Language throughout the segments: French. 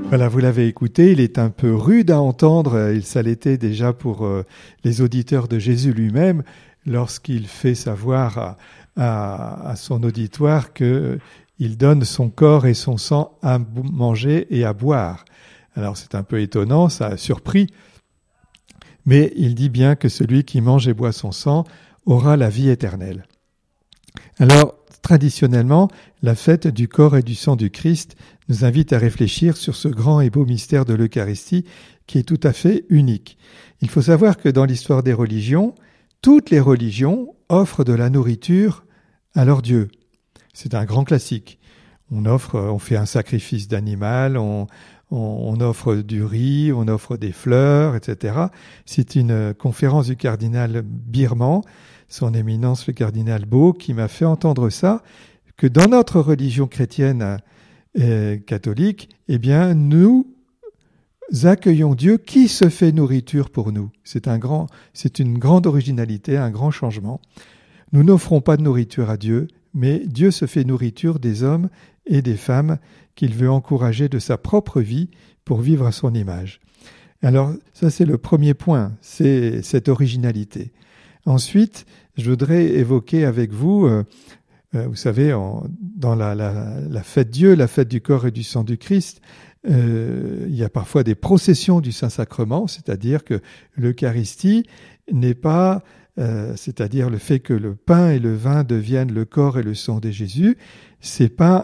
Voilà, vous l'avez écouté, il est un peu rude à entendre, ça l'était déjà pour les auditeurs de Jésus lui-même, lorsqu'il fait savoir à son auditoire qu'il donne son corps et son sang à manger et à boire. Alors c'est un peu étonnant, ça a surpris, mais il dit bien que celui qui mange et boit son sang aura la vie éternelle. Alors, traditionnellement, la fête du corps et du sang du Christ nous invite à réfléchir sur ce grand et beau mystère de l'Eucharistie qui est tout à fait unique. Il faut savoir que dans l'histoire des religions, toutes les religions offrent de la nourriture à leur Dieu. C'est un grand classique. On fait un sacrifice d'animal, on offre du riz, on offre des fleurs, etc. C'est une conférence du cardinal Birman, son éminence le cardinal Beau, qui m'a fait entendre ça, que dans notre religion chrétienne catholique, eh bien, nous accueillons Dieu qui se fait nourriture pour nous. C'est une grande originalité, un grand changement. Nous n'offrons pas de nourriture à Dieu, mais Dieu se fait nourriture des hommes et des femmes qu'il veut encourager de sa propre vie pour vivre à son image. Alors, ça c'est le premier point, c'est cette originalité. Ensuite, je voudrais évoquer avec vous, vous savez, dans la fête Dieu, la fête du corps et du sang du Christ, il y a parfois des processions du Saint-Sacrement, c'est-à-dire que l'Eucharistie n'est pas, c'est-à-dire le fait que le pain et le vin deviennent le corps et le sang de Jésus, c'est pas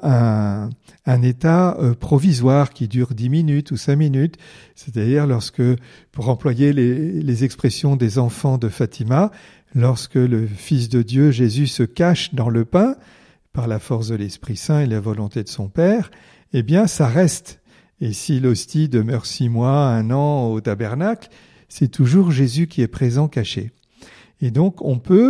un état provisoire qui dure 10 minutes ou 5 minutes, c'est-à-dire pour employer les expressions des enfants de Fatima, lorsque le Fils de Dieu, Jésus, se cache dans le pain, par la force de l'Esprit Saint et la volonté de son Père, eh bien, ça reste. Et si l'hostie demeure 6 mois, 1 an au tabernacle, c'est toujours Jésus qui est présent caché. Et donc, on peut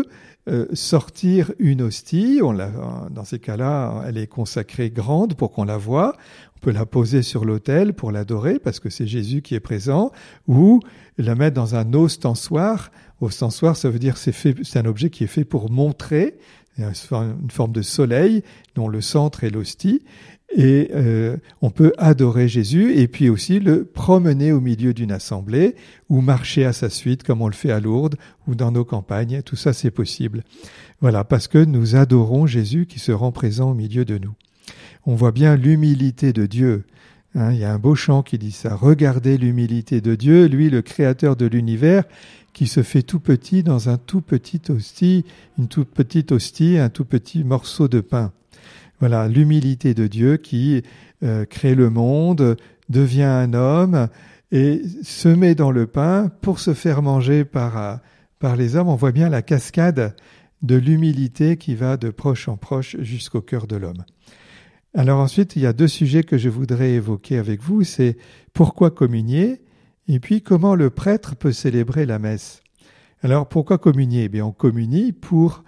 sortir une hostie, dans ces cas-là, elle est consacrée grande pour qu'on la voie, on peut la poser sur l'autel pour l'adorer, parce que c'est Jésus qui est présent, ou la mettre dans un ostensoir. Ostensoir, ça veut dire c'est un objet qui est fait pour montrer, une forme de soleil dont le centre est l'hostie, et on peut adorer Jésus et puis aussi le promener au milieu d'une assemblée ou marcher à sa suite comme on le fait à Lourdes ou dans nos campagnes. Tout ça, c'est possible. Voilà, parce que nous adorons Jésus qui se rend présent au milieu de nous. On voit bien l'humilité de Dieu. Il y a un beau chant qui dit ça. Regardez l'humilité de Dieu, lui, le créateur de l'univers, qui se fait tout petit dans une toute petite hostie, un tout petit morceau de pain. Voilà, l'humilité de Dieu qui crée le monde, devient un homme et se met dans le pain pour se faire manger par les hommes. On voit bien la cascade de l'humilité qui va de proche en proche jusqu'au cœur de l'homme. Alors ensuite, il y a 2 sujets que je voudrais évoquer avec vous, c'est pourquoi communier et puis comment le prêtre peut célébrer la messe. Alors pourquoi communier ? Eh bien, on communie pour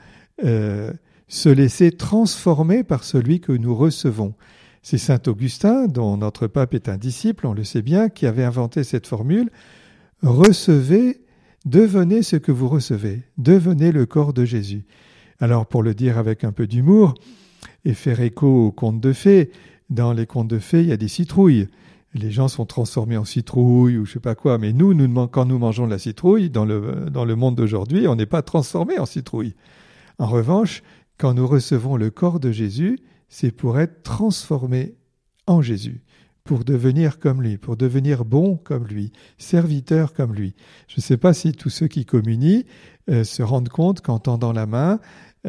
se laisser transformer par celui que nous recevons. C'est saint Augustin, dont notre pape est un disciple, on le sait bien, qui avait inventé cette formule « Recevez, devenez ce que vous recevez, devenez le corps de Jésus ». Alors pour le dire avec un peu d'humour et faire écho aux contes de fées, dans les contes de fées, il y a des citrouilles. Les gens sont transformés en citrouilles ou je sais pas quoi, mais nous quand nous mangeons de la citrouille, dans le monde d'aujourd'hui, on n'est pas transformé en citrouille. En revanche, quand nous recevons le corps de Jésus, c'est pour être transformé en Jésus, pour devenir comme lui, pour devenir bon comme lui, serviteur comme lui. Je ne sais pas si tous ceux qui communient se rendent compte qu'en tendant la main,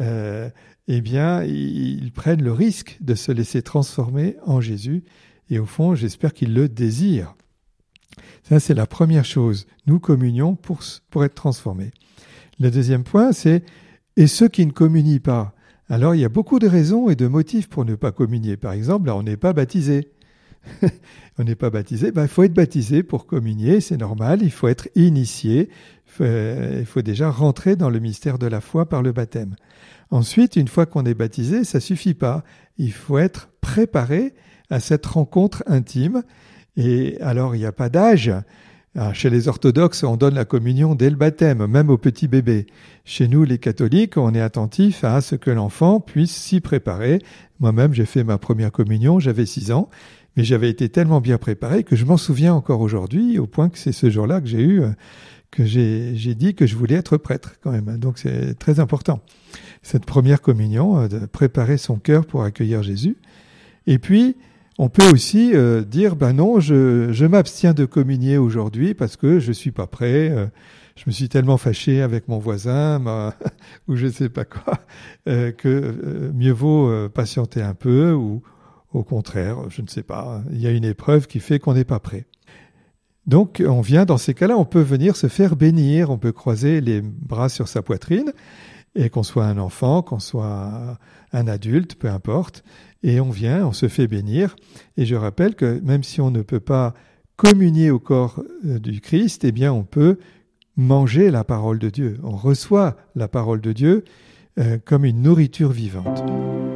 eh bien, ils prennent le risque de se laisser transformer en Jésus. Et au fond, j'espère qu'ils le désirent. Ça, c'est la première chose. Nous communions pour être transformés. Le deuxième point, c'est « et ceux qui ne communient pas ». Alors, il y a beaucoup de raisons et de motifs pour ne pas communier. Par exemple, là, on n'est pas baptisé. On n'est pas baptisé. Il faut être baptisé pour communier, c'est normal. Il faut être initié. Il faut déjà rentrer dans le mystère de la foi par le baptême. Ensuite, une fois qu'on est baptisé, ça suffit pas. Il faut être préparé à cette rencontre intime. Et alors, il n'y a pas d'âge. Chez les orthodoxes, on donne la communion dès le baptême, même aux petits bébés. Chez nous, les catholiques, on est attentif à ce que l'enfant puisse s'y préparer. Moi-même, j'ai fait ma première communion, j'avais 6 ans, mais j'avais été tellement bien préparé que je m'en souviens encore aujourd'hui, au point que c'est ce jour-là que j'ai dit que je voulais être prêtre quand même. Donc c'est très important, cette première communion, de préparer son cœur pour accueillir Jésus. Et puis, on peut aussi dire, non, je m'abstiens de communier aujourd'hui parce que je suis pas prêt, je me suis tellement fâché avec mon voisin, ou je sais pas quoi, que mieux vaut patienter un peu, ou au contraire, je ne sais pas, il y a une épreuve qui fait qu'on n'est pas prêt. Donc, dans ces cas-là, on peut venir se faire bénir, on peut croiser les bras sur sa poitrine, et qu'on soit un enfant, qu'on soit un adulte, peu importe, et on se fait bénir. Et je rappelle que même si on ne peut pas communier au corps du Christ, eh bien on peut manger la parole de Dieu. On reçoit la parole de Dieu comme une nourriture vivante.